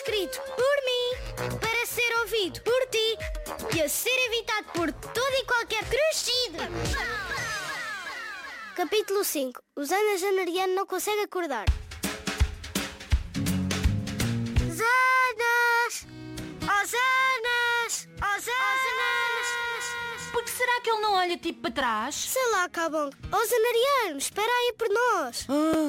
escrito por mim, para ser ouvido por ti e a ser evitado por todo e qualquer crescido. Capítulo 5. O Zana Janariano não consegue acordar. Zanas! Oh Zanas! Oh Zanas! Por que será que ele não olha tipo para trás? Sei lá, Cabong. Oh Zanariano, espera aí por nós.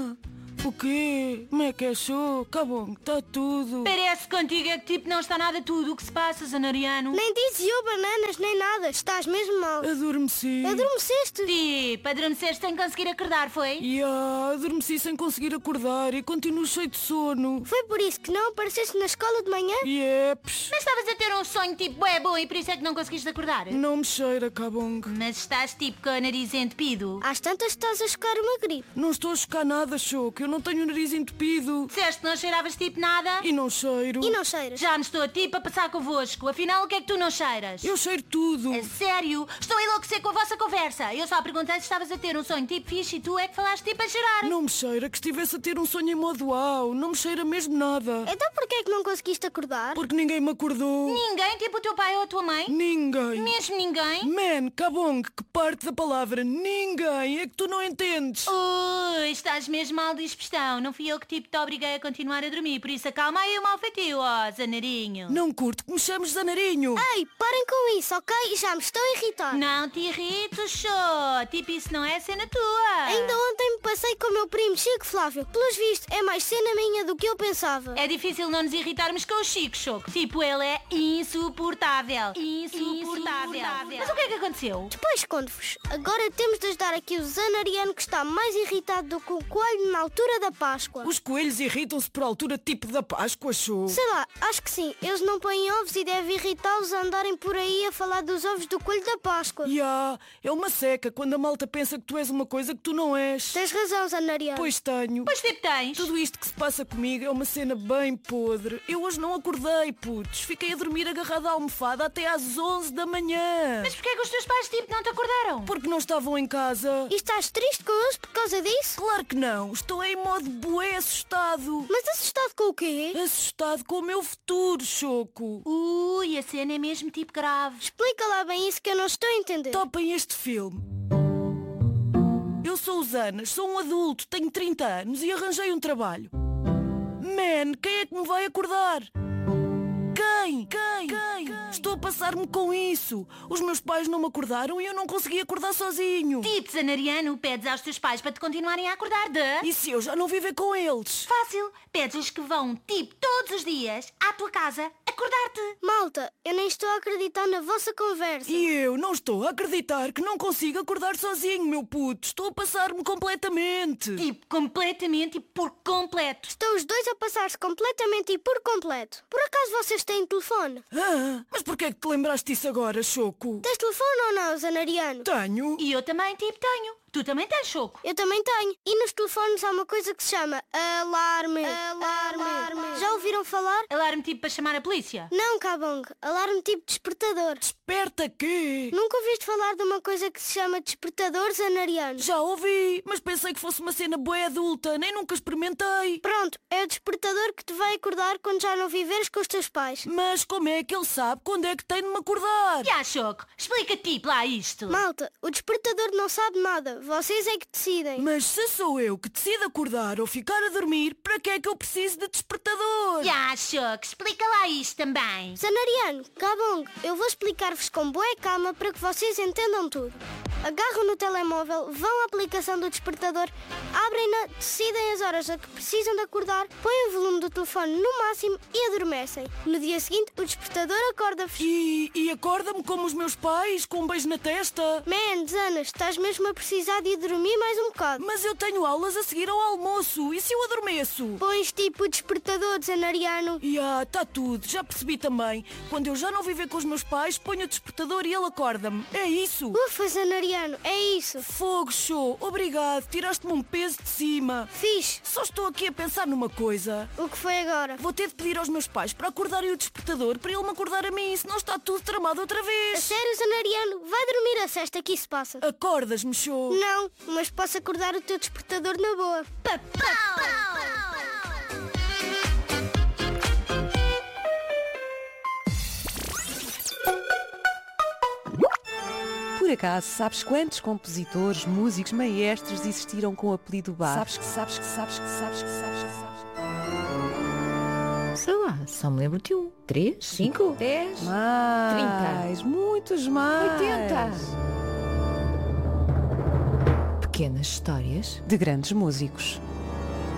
O quê? Como é que achou? Cabong, está tudo. Parece que contigo é que tipo não está nada tudo o que se passa, Zanariano. Nem dizes eu bananas, nem nada. Estás mesmo mal. Adormeci. Adormeceste? Tipo, adormeceste sem conseguir acordar, foi? Adormeci sem conseguir acordar e continuo cheio de sono. Foi por isso que não apareceste na escola de manhã? Yeps. Mas estavas a ter um sonho tipo bué bom e por isso é que não conseguiste acordar? Não me cheira, Cabong. Mas estás tipo com o nariz entupido. Às tantas estás a chocar uma gripe. Não estou a chocar nada, Choco. Eu não tenho o nariz entupido. Disseste que não cheiravas tipo nada? E não cheiro. E não cheiras? Já me estou tipo a passar convosco. Afinal, o que é que tu não cheiras? Eu cheiro tudo. É sério? Estou a enlouquecer com a vossa conversa. Eu só perguntei se estavas a ter um sonho tipo fixe e tu é que falaste tipo a cheirar. Não me cheira que estivesse a ter um sonho em modo uau. Não me cheira mesmo nada. Então porquê é que não conseguiste acordar? Porque ninguém me acordou. Ninguém? Tipo o teu pai ou a tua mãe? Ninguém. Mesmo ninguém? Man, Cabong, que parte da palavra ninguém é que tu não entendes. Ui, estás mesmo mal dispostão. Não fui eu que tipo te obriguei a continuar a dormir. Por isso acalma aí o mal feitio, ó, Zanarinho. Não curto que me chames Zanarinho. Ei, parem com isso, ok? Já me estou a irritar. Não te irrites, show. Tipo, isso não é cena tua. Ainda ontem me passei com o meu primo Chico Flávio. Pelos vistos, é mais cena minha do que eu pensava. É difícil não nos irritarmos com o Chico, Choco. Tipo, ele é insuportável. Insuportável. Mas o que é que aconteceu? Depois conto-vos. Agora temos de ajudar aqui o Zanariano, que está mais irritado do que o coelho na altura da Páscoa. Os coelhos irritam-se por altura tipo da Páscoa, show. Sei lá, acho que sim. Eles não põem ovos e deve irritá-los a andarem por aí a falar dos ovos do coelho da Páscoa. É uma seca quando a malta pensa que tu és uma coisa que tu não és. Tens razão, Zanariano. Pois tenho. Pois tipo tens. Tudo isto que se passa comigo é uma cena bem podre. Eu hoje não acordei, putos. Fiquei a dormir agarrada à almofada até às 11 da manhã. Mas porquê é que os teus pais tipo não te acordaram? Porque não estavam em casa. E estás triste com eles por causa disso? Claro que não. Estou em modo bué assustado. Mas assustado com o quê? Assustado com o meu futuro, Choco. Ui, a cena é mesmo tipo grave. Explica lá bem isso que eu não estou a entender. Topem este filme. Eu sou o Zanas, sou um adulto, tenho 30 anos e arranjei um trabalho. Man, quem é que me vai acordar? Quem? Estou a passar-me com isso. Os meus pais não me acordaram e eu não consegui acordar sozinho. Tipo, Zanariano, pedes aos teus pais para te continuarem a acordar de... E se eu já não viver com eles? Fácil. Pedes-lhes que vão, tipo, todos os dias, à tua casa, acordar-te. Malta, eu nem estou a acreditar na vossa conversa. E eu não estou a acreditar que não consigo acordar sozinho, meu puto. Estou a passar-me completamente. Tipo, completamente e por completo. Estão os dois a passar-se completamente e por completo. Por acaso vocês têm telefone? Mas porquê é que te lembraste disso agora, Choco? Tens telefone ou não, Zanariano? Tenho. E eu também, tipo, tenho. Tu também tens, Choco. Eu também tenho. E nos telefones há uma coisa que se chama alarme. Já ouviram falar? Alarme tipo para chamar a polícia. Não, Cabong. Alarme tipo despertador. Desperta quê? Nunca ouviste falar de uma coisa que se chama despertador, Zanariano? Já ouvi, mas pensei que fosse uma cena bué adulta. Nem nunca experimentei. Pronto, é o despertador que te vai acordar quando já não viveres com os teus pais. Mas como é que ele sabe quando é que tem de me acordar? Já, Choco, explica tipo lá isto. Malta, o despertador não sabe nada. Vocês é que decidem. Mas se sou eu que decido acordar ou ficar a dormir, para que é que eu preciso de despertador? Já, Choco, explica lá isto também. Zanariano, Cabong, eu vou explicar-vos com boa calma para que vocês entendam tudo. Agarram no telemóvel, vão à aplicação do despertador, abrem-na, decidem as horas a que precisam de acordar, põem o volume do telefone no máximo e adormecem. No dia seguinte, o despertador acorda-vos. E acorda-me como os meus pais, com um beijo na testa? Man, Zanas, estás mesmo a precisar de ir dormir mais um bocado. Mas eu tenho aulas a seguir ao almoço. E se eu adormeço? Pões tipo o despertador, Zanariano. Está tudo. Já percebi também. Quando eu já não viver com os meus pais, ponho o despertador e ele acorda-me. É isso. Ufa, Zanariano, é isso. Fogo, show. Obrigado. Tiraste-me um peso de cima. Fixe. Só estou aqui a pensar numa coisa. O que foi agora? Vou ter de pedir aos meus pais para acordarem o despertador para ele me acordar a mim, senão está tudo tramado outra A vez. sério, Zanariano? Vai dormir a cesta que isso passa. Acordas-me, show. Não, mas posso acordar o teu despertador na boa. acaso, sabes quantos compositores, músicos, maestros existiram com o apelido Bach? Sabes. Sei lá, só me lembro de 1, 3, 5, 10, Mais, 30, muitos mais. 80. Pequenas histórias De grandes músicos.